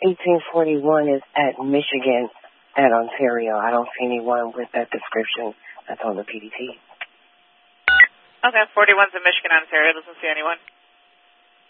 1841 is at Michigan and Ontario. I don't see anyone with that description that's on the PDT. Okay, 41's in Michigan, Ontario. Doesn't see anyone.